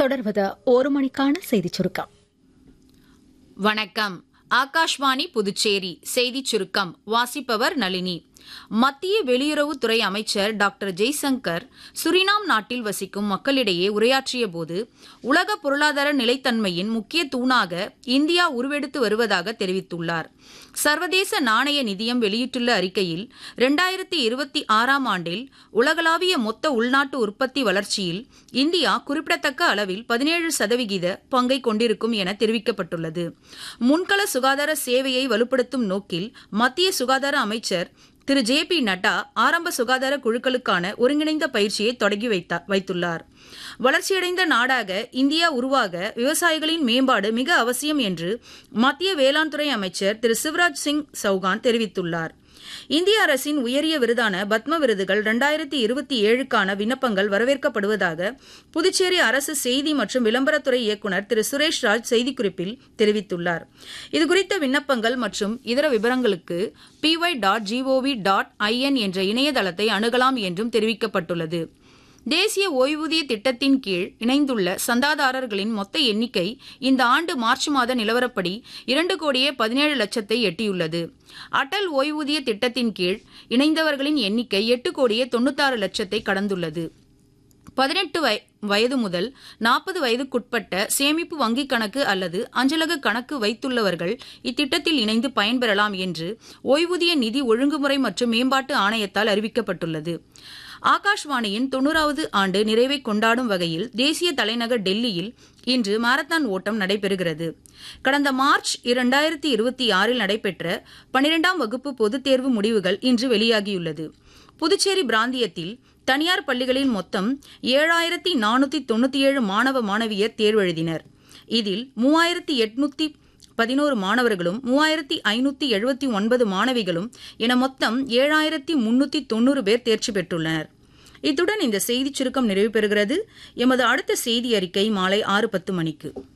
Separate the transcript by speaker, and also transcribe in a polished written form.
Speaker 1: தொடர்வது ஒரு மணிக்கான செய்திச் சுருக்கம்.
Speaker 2: வணக்கம். ஆகாஷ்வாணி புதுச்சேரி செய்திச் சுருக்கம் வாசிப்பவர் நளினி. மத்திய வெளியுறவுத்துறை அமைச்சர் டாக்டர் ஜெய்சங்கர் சுரினாம் நாட்டில் வசிக்கும் மக்களிடையே உரையாற்றிய போது உலக பொருளாதார நிலைத்தன்மையின் முக்கிய தூணாக இந்தியா உருவெடுத்து வருவதாக தெரிவித்துள்ளார். சர்வதேச நாணய நிதியம் வெளியிட்டுள்ள அறிக்கையில் 2026ஆம் ஆண்டில் உலகளாவிய மொத்த உள்நாட்டு உற்பத்தி வளர்ச்சியில் இந்தியா குறிப்பிடத்தக்க அளவில் 17% பங்கை கொண்டிருக்கும் என தெரிவிக்கப்பட்டுள்ளது. முன்கள சுகாதார சேவையை வலுப்படுத்தும் நோக்கில் மத்திய சுகாதார அமைச்சர் திரு ஜே.பி. நட்டா ஆரம்ப சுகாதார குழுக்களுக்கான ஒருங்கிணைந்த பயிற்சியை தொடங்கி வைத்துள்ளார். வளர்ச்சியடைந்த நாடாக இந்தியா உருவாக விவசாயிகளின் மேம்பாடு மிக அவசியம் என்று மத்திய வேளாண் துறை அமைச்சர் திரு சிவராஜ் சிங் சௌகான் தெரிவித்துள்ளார். இந்திய அரசின் உயரிய விருதான பத்ம விருதுகள் 2027க்கான விண்ணப்பங்கள் வரவேற்கப்படுவதாக புதுச்சேரி அரசு செய்தி மற்றும் விளம்பரத்துறை இயக்குநர் திரு சுரேஷ் ராஜ் செய்திக்குறிப்பில் தெரிவித்துள்ளார். இதுகுறித்த விண்ணப்பங்கள் மற்றும் இதர விவரங்களுக்கு py.gov.in என்ற இணையதளத்தை அணுகலாம் என்றும் தெரிவிக்கப்பட்டுள்ளது. தேசிய ஓய்வூதிய திட்டத்தின் கீழ் இணைந்துள்ள சந்தாதாரர்களின் மொத்த எண்ணிக்கை இந்த ஆண்டு மார்ச் மாத நிலவரப்படி 2,17,00,000 எட்டியுள்ளது. அடல் ஓய்வூதிய திட்டத்தின் கீழ் இணைந்தவர்களின் எண்ணிக்கை 8,96,00,000 கடந்துள்ளது. 18 வயது முதல் 40 வயதுக்குட்பட்ட சேமிப்பு வங்கிக் கணக்கு அல்லது அஞ்சலக கணக்கு வைத்துள்ளவர்கள் இத்திட்டத்தில் இணைந்து பயன்பெறலாம் என்று ஓய்வூதிய நிதி ஒழுங்குமுறை மற்றும் மேம்பாட்டு ஆணையத்தால் அறிவிக்கப்பட்டுள்ளது. ஆகாஷ்வாணியின் 90வது ஆண்டு நிறைவை கொண்டாடும் வகையில் தேசிய தலைநகர் டெல்லியில் இன்று மாரத்தான் ஓட்டம் நடைபெறுகிறது. கடந்த மார்ச் 2026இல் நடைபெற்ற 12ஆம் வகுப்பு பொதுத் தேர்வு முடிவுகள் இன்று வெளியாகியுள்ளது. புதுச்சேரி பிராந்தியத்தில் தனியார் பள்ளிகளில் மொத்தம் 7,497 மாணவ மாணவியர் தேர்வெழுதினர். இதில் 3,811 மாணவர்களும் 3,579 மாணவிகளும் என மொத்தம் 7,390 பேர் தேர்ச்சி பெற்றுள்ளனர். இத்துடன் இந்த செய்திச் சுருக்கம் நிறைவு பெறுகிறது. எமது அடுத்த செய்தி அறிக்கை மாலை 6:10 மணிக்கு.